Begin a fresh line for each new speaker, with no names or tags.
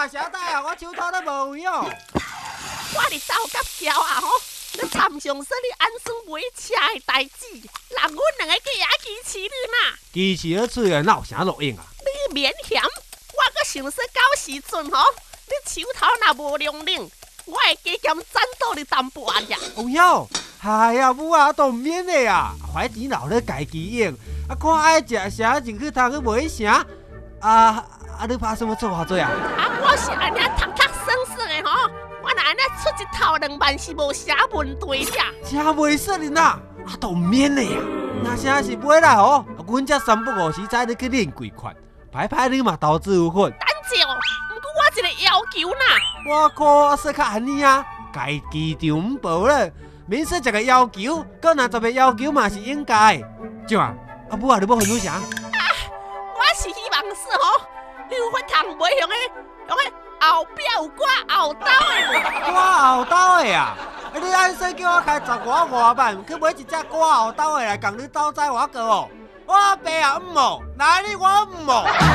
啊，小弟啊，我手头都无用。
我伫斗甲桥啊吼，你参上说你安算买车的代志，让阮两个去野支持你呐。
支持了嘴啊，哪有啥路用啊？
你免嫌，我搁想说到时阵吼，你手头若无亮亮，我会加减赞助你淡薄仔。
有影，哎呀，母啊，都唔免的啊，怀钱留咧家己用，啊，看爱食啥就去通去买啥。你打算要做偌济啊？
我是安尼读读算算的吼，我若安尼出一头2万是无啥问题啦。
真袂说哩呐，都唔免的呀。若啥是买来吼，阮才3不5时载你去练几款，歹歹你嘛投资有份。
等者哦，毋过我一个要求呐。
我靠，说较安尼啊，家己就唔报了，免说一个要求，搁若10个要求嘛是应该。怎啊？母啊，你要分享啥？
我是希望说吼，你有法通买用个后壁有挂后兜的。
挂后兜的啊？你按说叫我开10外5万去买一只挂后兜的来共你斗载我个哦？我爸啊唔哦，哪里我唔哦？